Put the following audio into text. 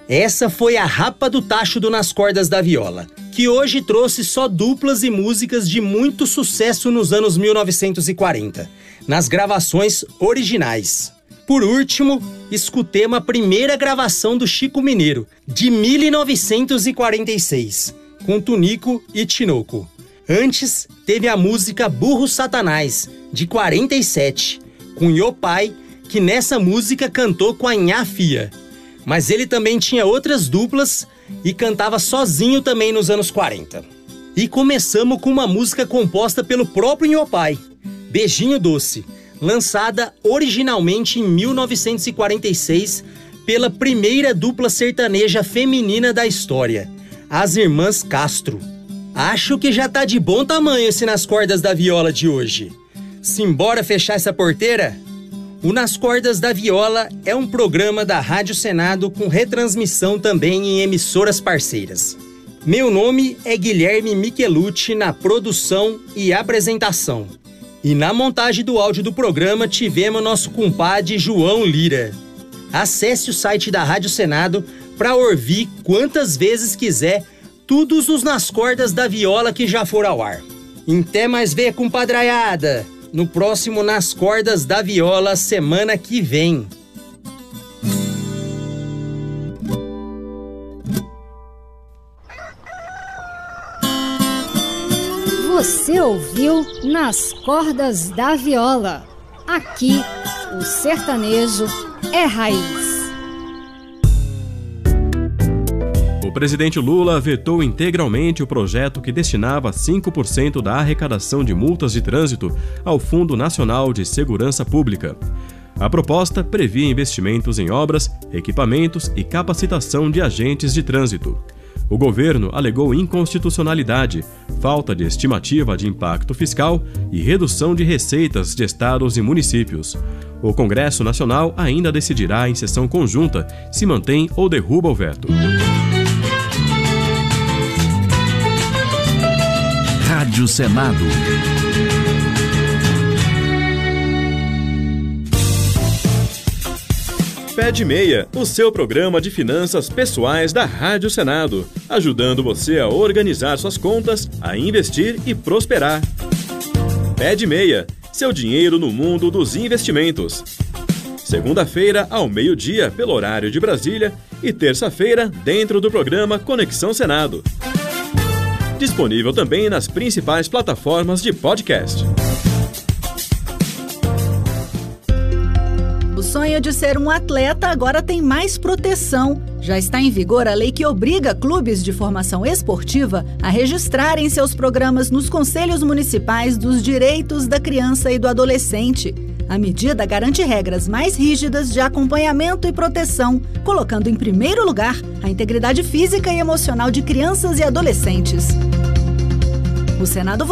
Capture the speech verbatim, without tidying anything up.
Essa foi a Rapa do Tacho do Nas Cordas da Viola, que hoje trouxe só duplas e músicas de muito sucesso nos anos mil novecentos e quarenta, nas gravações originais. Por último, escutemos a primeira gravação do Chico Mineiro, de mil novecentos e quarenta e seis, com Tunico e Tinoco. Antes, teve a música Burro Satanás, de quarenta e sete, com Iopai, que nessa música cantou com a Nhá Fia. Mas ele também tinha outras duplas e cantava sozinho também nos anos quarenta. E começamos com uma música composta pelo próprio Iopai, Beijinho Doce, lançada originalmente em mil novecentos e quarenta e seis pela primeira dupla sertaneja feminina da história, as Irmãs Castro. Acho que já tá de bom tamanho esse Nas Cordas da Viola de hoje. Simbora fechar essa porteira? O Nas Cordas da Viola é um programa da Rádio Senado com retransmissão também em emissoras parceiras. Meu nome é Guilherme Michelucci na produção e apresentação. E na montagem do áudio do programa tivemos nosso compadre João Lira. Acesse o site da Rádio Senado para ouvir quantas vezes quiser todos os Nas Cordas da Viola que já foram ao ar. Até mais ver, compadraiada! No próximo Nas Cordas da Viola, semana que vem. Você ouviu Nas Cordas da Viola. Aqui, o sertanejo é raiz. O presidente Lula vetou integralmente o projeto que destinava cinco por cento da arrecadação de multas de trânsito ao Fundo Nacional de Segurança Pública. A proposta previa investimentos em obras, equipamentos e capacitação de agentes de trânsito. O governo alegou inconstitucionalidade, falta de estimativa de impacto fiscal e redução de receitas de estados e municípios. O Congresso Nacional ainda decidirá em sessão conjunta se mantém ou derruba o veto. Rádio Senado. Pé de Meia, o seu programa de finanças pessoais da Rádio Senado, ajudando você a organizar suas contas, a investir e prosperar. Pé de Meia, seu dinheiro no mundo dos investimentos. Segunda-feira, ao meio-dia, pelo horário de Brasília, e terça-feira, dentro do programa Conexão Senado. Disponível também nas principais plataformas de podcast. O sonho de ser um atleta agora tem mais proteção. Já está em vigor a lei que obriga clubes de formação esportiva a registrarem seus programas nos conselhos municipais dos direitos da criança e do adolescente. A medida garante regras mais rígidas de acompanhamento e proteção, colocando em primeiro lugar a integridade física e emocional de crianças e adolescentes. O Senado